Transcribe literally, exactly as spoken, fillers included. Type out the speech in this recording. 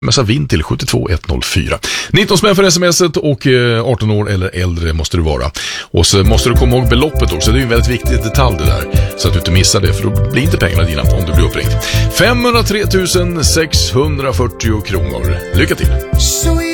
Messa vinn till sju två ett noll fyra. nitton spänn för smset och arton år eller äldre måste du vara. Och så måste du komma ihåg beloppet också. Det är ju en väldigt viktig detalj det där. Så att du inte missar det, för då blir inte pengarna dina om du blir uppringd. femhundratre tusen sexhundrafyrtio kronor. Lycka till!